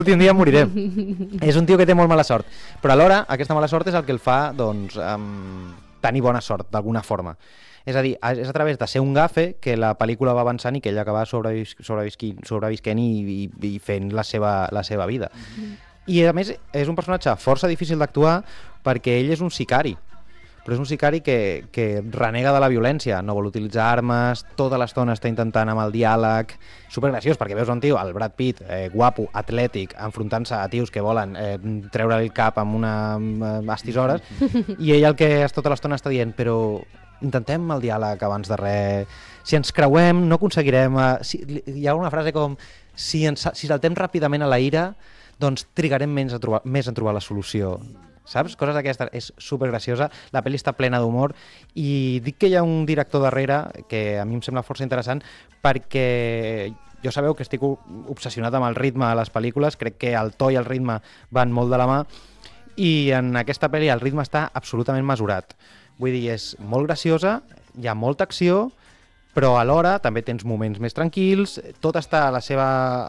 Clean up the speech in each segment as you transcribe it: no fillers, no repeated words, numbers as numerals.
l'últim dia morirem. És un tio que té molt mala sort, però alhora aquesta mala sort és el que el fa doncs, tenir bona sort, d'alguna forma. És a dir, és a través de ser un gafe que la pel·lícula va avançant i que ell acaba sobrevisquent i fent la seva vida. I a més és un personatge força difícil d'actuar perquè ell és un sicari, però és un sicari que renega de la violència, no vol utilitzar armes, tota l'estona està intentant amb el diàleg, supergraciós, perquè veus un tio, el Brad Pitt, guapo, atlètic, enfrontant-se a tios que volen treure el cap amb unes tisores, i ell el que tota l'estona està dient, però intentem el diàleg abans de res, si ens creuem no aconseguirem... Hi ha una frase com, si saltem ràpidament a la ira, doncs trigarem més en trobar la solució. Saps? Coses d'aquestes. És supergraciosa, la pel·li està plena d'humor i dic que hi ha un director darrere que a mi em sembla força interessant perquè jo sabeu que estic obsessionat amb el ritme a les pel·lícules, crec que el to i el ritme van molt de la mà i en aquesta pel·li el ritme està absolutament mesurat. Vull dir, és molt graciosa, hi ha molta acció, però alhora també tens moments més tranquils, tot està a la seva,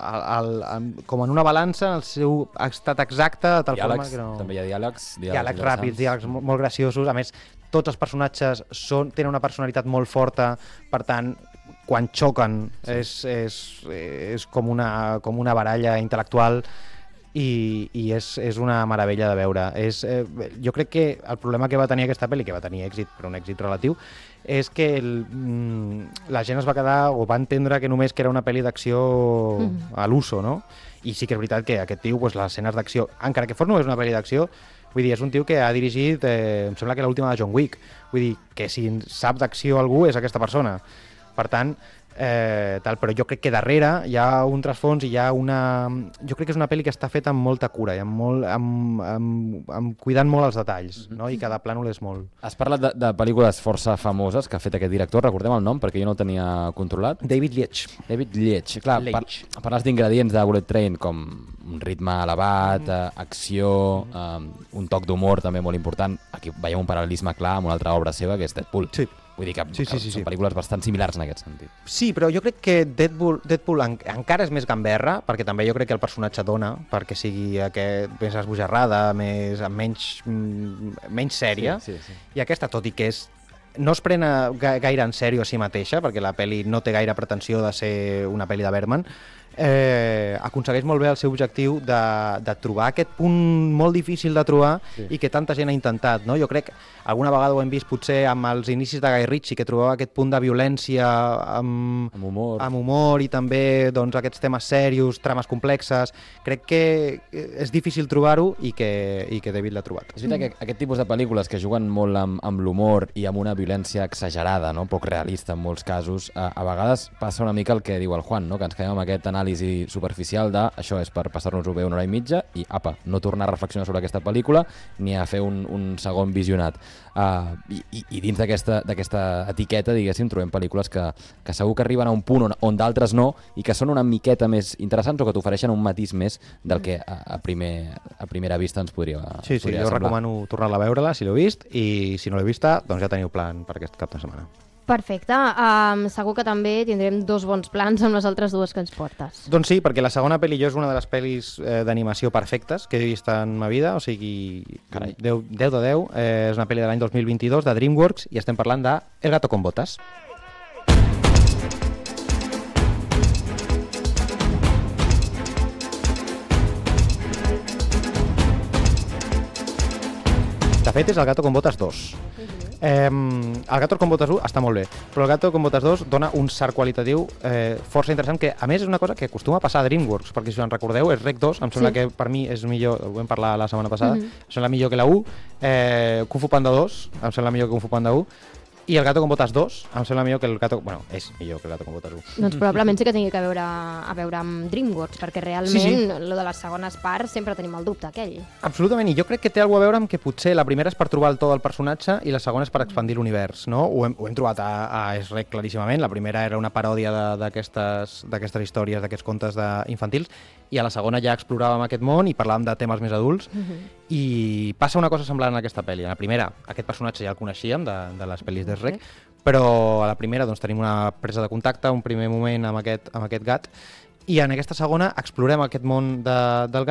com en una balança, en el seu estat exacte, de tal forma que no... També hi ha diàlegs ràpids, diàlegs molt graciosos, a més, tots els personatges tenen una personalitat molt forta, per tant, quan xoquen és com una baralla intel·lectual i és una meravella de veure. Jo crec que el problema que va tenir aquesta pel·li, que va tenir èxit, però un èxit relatiu, és que la gent es va quedar o va entendre que només que era una pel·li d'acció a l'uso, no? I sí que és veritat que aquest tio, les escenes d'acció, encara que fos només una pel·li d'acció, vull dir, és un tio que ha dirigit, em sembla que l'última de John Wick, vull dir, que si sap d'acció algú és aquesta persona. Per tant, però jo crec que darrere hi ha un trasfons i hi ha jo crec que és una pel·li que està feta amb molta cura i cuidant molt els detalls, no? I cada plànol és molt... Has parlat de pel·lícules força famoses que ha fet aquest director, recordem el nom perquè jo no el tenia controlat. David Leitch. Clar, parles d'ingredients de Bullet Train com un ritme elevat, acció, un toc d'humor també molt important. Aquí veiem un paral·lelisme clar amb una altra obra seva que és Deadpool. Sí. Vull dir que són pel·lícules bastant similars en aquest sentit. Sí, però jo crec que Deadpool encara és més gamberra, perquè també jo crec que el personatge dona perquè sigui més esbojarrada, amb menys sèria, sí. I aquesta, tot i que no es pren gaire en sèrio a si mateixa, perquè la pel·li no té gaire pretensió de ser una pel·li de Bergman, aconsegueix molt bé el seu objectiu de trobar aquest punt molt difícil de trobar i que tanta gent ha intentat, no? Jo crec, alguna vegada ho hem vist potser amb els inicis de Guy Ritchie, que trobava aquest punt de violència amb humor i també doncs, aquests temes serios, trames complexes. Crec que és difícil trobar-ho i que David l'ha trobat. És veritat que aquest tipus de pel·lícules que juguen molt amb l'humor i amb una violència exagerada, no? Poc realista en molts casos, a vegades passa una mica el que diu el Juan, no? Que ens quedem amb aquest anàlisi superficial de això és per passar-nos-ho bé una hora i mitja i apa, no tornar a reflexionar sobre aquesta pel·lícula ni a fer un segon visionat. I dins d'aquesta etiqueta, diguéssim, trobem pel·lícules que segur que arriben a un punt on d'altres no i que són una miqueta més interessants o que t'ofereixen un matís més del que a primera vista ens podria Sí, jo semblar. recomano tornar-la a veure-la si l'heu vist i si no l'heu vista, doncs ja teniu plan per aquest cap de setmana. Perfecte. Segur que també tindrem 2 bons plans amb les altres 2 que ens portes. Doncs sí, perquè la segona pel·li jo és una de les pel·lis d'animació perfectes que he vist en ma vida, o sigui, 10 de 10. És una pel·li de l'any 2022 de DreamWorks i estem parlant de El gato con botas. De fet, és El gato con botas 2. El Gato con Botas 1 està molt bé, però el Gato con Botas 2 dona un salt qualitatiu força interessant, que a més és una cosa que acostuma a passar a DreamWorks, perquè si us en recordeu és Rec 2, em sembla que per mi és millor, ho vam parlar la setmana passada, em sembla millor que la 1, Kung Fu Panda 2, em sembla millor que Kung Fu Panda 1, i el Gato con Botas 2 em sembla millor que el Gato... Bueno, és millor que el Gato con Botas 1. Doncs probablement sí que tingui a veure amb DreamWorks, perquè realment lo de les segones parts sempre tenim el dubte aquell. Absolutament, i jo crec que té alguna a veure amb que potser la primera és per trobar el to del personatge i la segona és per expandir l'univers, no? Ho hem trobat a Shrek claríssimament. La primera era una paròdia d'aquestes històries, d'aquests contes infantils, i a la segona ja exploràvem aquest món i parlàvem de temes més adults, i passa una cosa semblant en aquesta pel·li. En la primera, aquest personatge ja el coneixíem de les pel·lis de Shrek, però a la primera doncs, tenim una presa de contacte, un primer moment amb aquest gat, I en aquesta segona explorem aquest món del gat